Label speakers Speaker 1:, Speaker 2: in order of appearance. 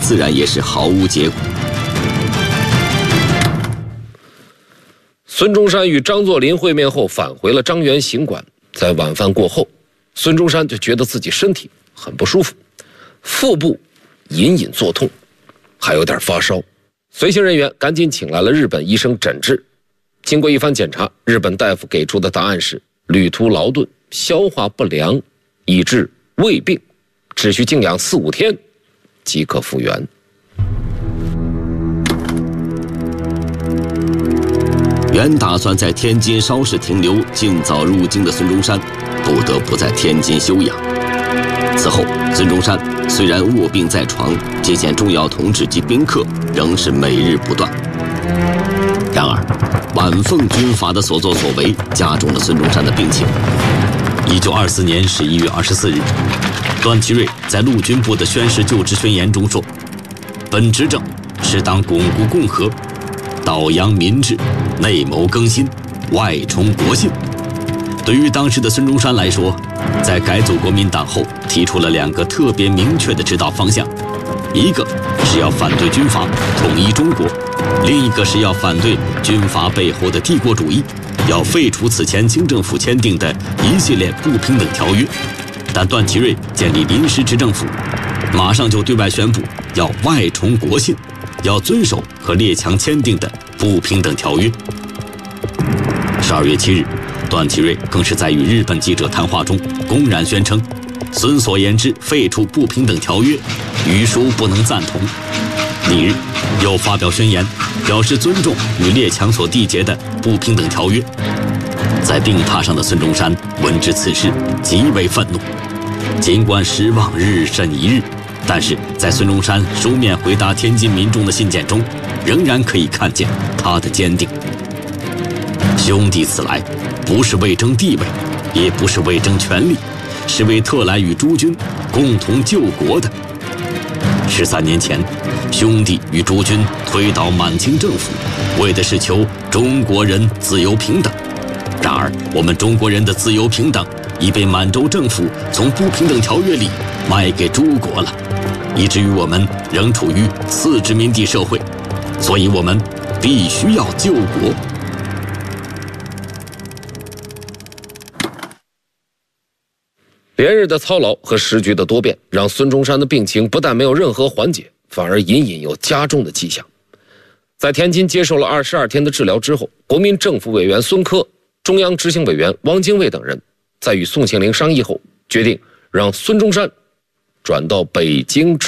Speaker 1: 自然也是毫无结果。
Speaker 2: 孙中山与张作霖会面后返回了张园行馆，在晚饭过后，孙中山就觉得自己身体很不舒服，腹部隐隐作痛，还有点发烧。随行人员赶紧请来了日本医生诊治。经过一番检查，日本大夫给出的答案是旅途劳顿，消化不良，以致胃病，只需静养4-5天即可复原。
Speaker 1: 原打算在天津稍事停留，尽早入京的孙中山，不得不在天津休养。此后，孙中山虽然卧病在床，接见重要同志及宾客仍是每日不断。然而，皖奉军阀的所作所为加重了孙中山的病情。1924年11月24日，段祺瑞在陆军部的宣誓就职宣言中说：“本执政是当巩固共和，导扬民治，内谋更新，外充国信。”对于当时的孙中山来说，在改组国民党后，提出了2个特别明确的指导方向，一个是要反对军阀，统一中国；另一个是要反对军阀背后的帝国主义，要废除此前清政府签订的一系列不平等条约。但段祺瑞建立临时执政府，马上就对外宣布要外充国信，要遵守和列强签订的不平等条约。12月7日，段祺瑞更是在与日本记者谈话中公然宣称，孙所言之废除不平等条约，余叔不能赞同。翌日，又发表宣言，表示尊重与列强所缔结的不平等条约。在病榻上的孙中山闻知此事，极为愤怒。尽管失望日甚一日，但是在孙中山书面回答天津民众的信件中，仍然可以看见他的坚定。兄弟此来，不是为争地位，也不是为争权力，是为特来与诸军共同救国的。13年前，兄弟与诸军推倒满清政府，为的是求中国人自由平等。然而，我们中国人的自由平等已被满洲政府从不平等条约里卖给诸国了，以至于我们仍处于次殖民地社会，所以我们必须要救国。
Speaker 2: 连日的操劳和时局的多变，让孙中山的病情不但没有任何缓解，反而隐隐有加重的迹象。在天津接受了22天的治疗之后，国民政府委员孙科、中央执行委员汪精卫等人在与宋庆龄商议后，决定让孙中山转到北京治